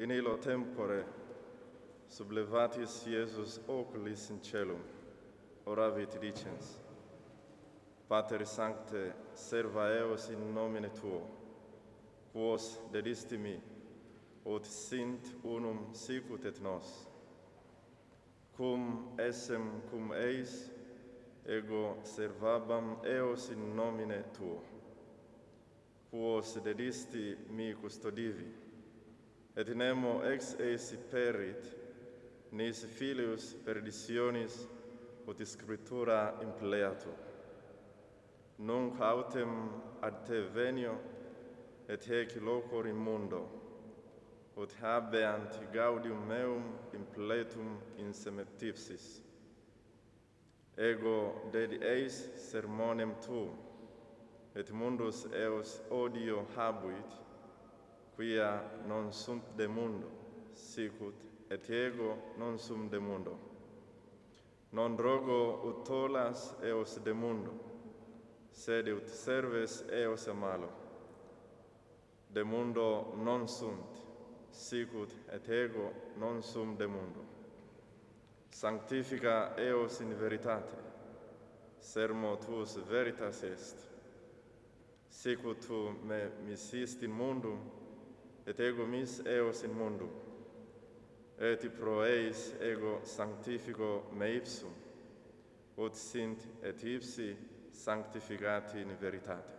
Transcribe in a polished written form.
in illo tempore sublevatis Iesus oculis in celum, oravit dicens: Pater sancte, serva eos in nomine tuo, quos dedisti mi, ut sint unum sicut et nos, cum essem cum eis, ego servabam eos in nomine tuo, quos dedisti mi custodivi, et nemo ex eis perit, nis filius perditionis, ut scriptura impleatur. Nunc autem ad te venio, et hec locor immundo, ut habeant gaudium meum impletum in semetipsis. Ego dedi eis sermonem tuum, et mundus eos odio habuit, quia non sunt de mundo, sicut et ego non sum de mundo. Non rogo ut tollas eos de mundo, sed ut serves eos a malo. De mundo non sunt, sicut et ego non sum de mundo. Sanctifica eos in veritate, sermo tuus veritas est. Sicut tu me missist in mundum, et ego mis eos in mundum. Et pro eis ego sanctifico me ipsum, ut sint et ipsi sanctificati in veritate.